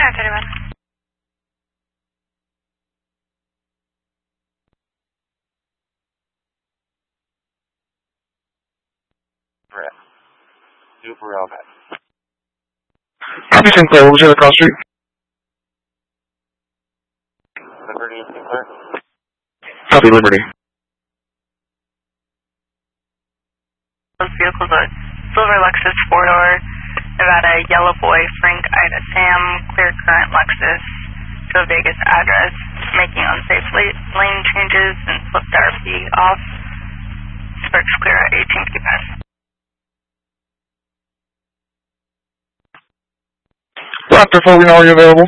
31. Correct. Super Elvis. Copy Sinclair, what was your cross street? Liberty and Sinclair. Copy Liberty. Those vehicles are silver Lexus 4-door, Nevada Yellow Boy, Frank Ida Sam, clear current Lexus to a Vegas address, making unsafe lane changes and flipped RP off. Sparks clear at 18 keypads. Raptor 4, we know are you available?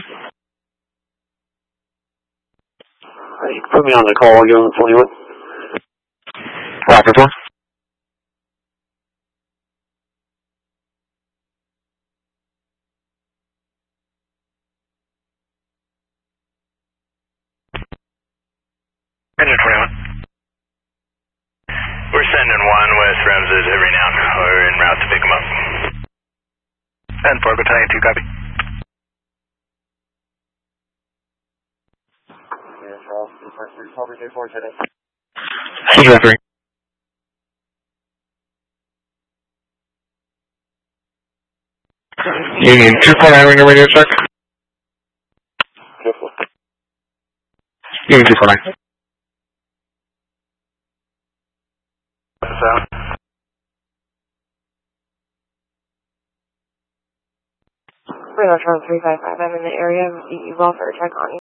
You can put me on the call again on 21. Raptor 4. Engine 21. We're sending one with Ramses every now. We're en route to pick him up. And Fargo Battalion 2, copy. Yeah, Charles, first recovery day 4 today. Engine 3. Union 249, ring your radio check. Union 249. Sound. Radar Charles 355, I'm in the area. You welfare check on you.